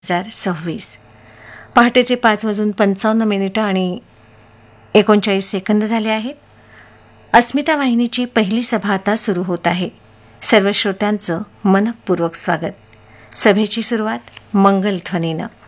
2026. पहाटेचे 5:55 आणि 39 सेकंद झाले आहेत. अस्मिता वाहिनीची पहिली सभा आता सुरू होत आहे. सर्व श्रोत्यांचं मनःपूर्वक स्वागत. सभेची सुरुवात मंगलध्वनीनं.